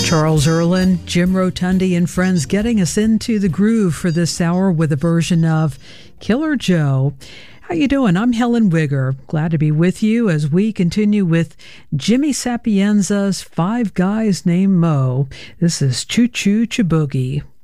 Charles Erlin, Jim Rotundi, and friends getting us into the groove for this hour with a version of Killer Joe. How you doing? I'm Helen Wigger. Glad to be with you as we continue with Jimmy Sapienza's Five Guys Named Mo. This is Choo Choo Chiboogie.